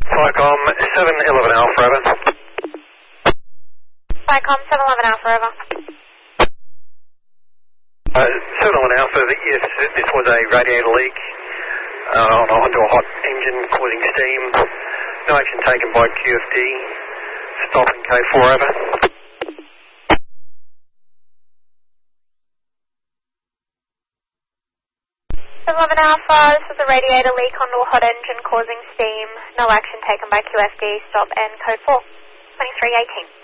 Flycom 711 Alpha, over. Flycom 711 Alpha, over. 711 Alpha, yes, this was a radiator leak onto a hot engine causing steam. No action taken by QFD. Stopping K4, over. 711 Alpha, this was a radiator leak onto a hot engine causing steam. No action taken by QFD. Stop and code 4. 2318.